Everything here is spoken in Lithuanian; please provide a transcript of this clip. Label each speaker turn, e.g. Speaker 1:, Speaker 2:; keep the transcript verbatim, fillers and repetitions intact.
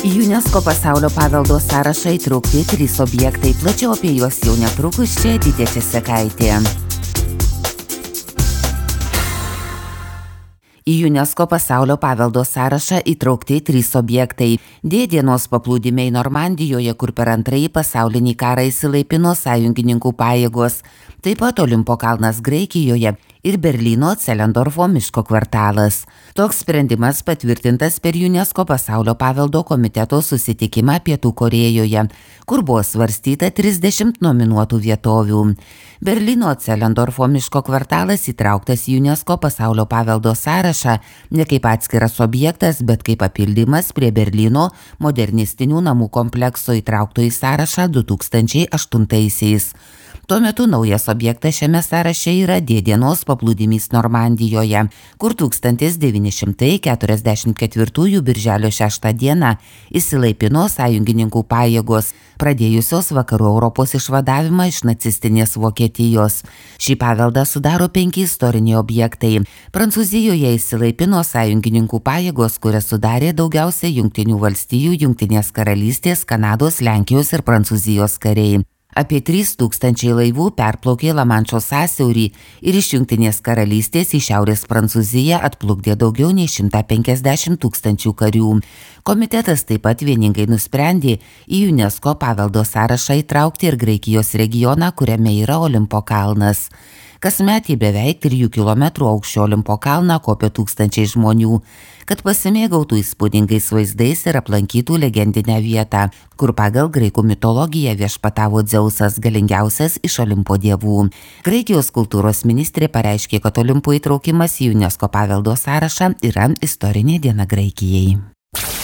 Speaker 1: Į UNESCO pasaulio paveldo sąrašą įtraukti trys objektai. Plačiau apie juos jau netrukus čia Editė Česekaitė. Į UNESCO pasaulio paveldo sąrašą įtraukti trys objektai. D dienos paplūdimiai Normandijoje, kur per antrąjį pasaulinį karą įsilaipino sąjungininkų pajėgos. Taip pat Olimpo kalnas Graikijoje ir Berlyno Celendorfo miško kvartalas. Toks sprendimas patvirtintas per UNESCO pasaulio paveldo komiteto susitikimą Pietų Korėjoje, kur buvo svarstyta trisdešimt nominuotų vietovių. Berlyno Celendorfo miško kvartalas įtrauktas į UNESCO pasaulio paveldo sąrašą ne kaip atskiras objektas, bet kaip papildymas prie Berlyno modernistinių namų komplekso įtraukto į sąrašą du tūkstančiai aštuntaisiais. Tuo metu naujas objektas šiame sąraše yra D dienos paplūdimys Normandijoje, kur tūkstantis devyni šimtai keturiasdešimt ketvirtųjų birželio šeštą dieną įsilaipino sąjungininkų pajėgos, pradėjusios vakarų Europos išvadavimą iš nacistinės Vokietijos. Šį paveldą sudaro penki istoriniai objektai. Prancūzijoje įsilaipino sąjungininkų pajėgos, kurias sudarė daugiausia Jungtinių valstijų, Jungtinės karalystės, Kanados, Lenkijos ir Prancūzijos kariai. Apie trys tūkstančiai laivų perplaukė Lamanšo sąsiaurį ir iš Jungtinės karalystės į Šiaurės Prancūziją atplukdė daugiau nei šimtą penkiasdešimt tūkstančių karių. Komitetas taip pat vieningai nusprendė į UNESCO paveldo sąrašą įtraukti ir Graikijos regioną, kuriame yra Olimpo kalnas. Kasmet į beveik trijų kilometrų aukščio Olimpo kalną kopė tūkstančiai žmonių, kad pasimėgautų įspūdingais vaizdais ir aplankytų legendinę vietą, kur pagal graikų mitologiją viešpatavo Dzeusas, galingiausias iš Olimpo dievų. Graikijos kultūros ministrė pareiškė, kad Olimpo įtraukimas į UNESCO paveldo sąrašą yra istorinė diena Graikijai.